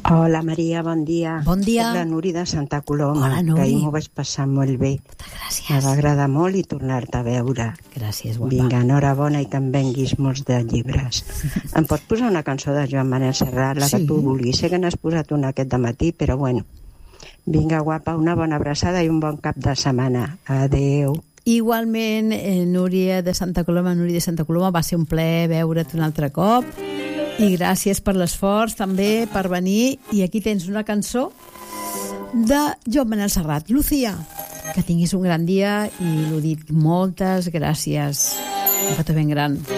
Hola Maria, bon dia. Bon dia. Soc la Núria de Santa Coloma. Hola, Núria. Que ahir m'ho vaig passar molt bé. Moltes gràcies. Me va agradar molt i tornar-te a veure. Gràcies, guapa. Vinga, enhorabona i que em venguis molts de llibres. Em pots posar una cançó de Joan Manel Serrat, la que tu vulguis? Sé que n'has posat una aquest dematí, però bueno. Vinga, guapa, una bona abraçada i un bon cap de setmana. Adeu. Igualment, Núria de Santa Coloma, va ser un plaer veure't un altre cop i gràcies per l'esforç també per venir, i aquí tens una cançó de Joan Manel Serrat, Lucía. Que tinguis un gran dia i l'ho dit, moltes gràcies. Un petó ben gran.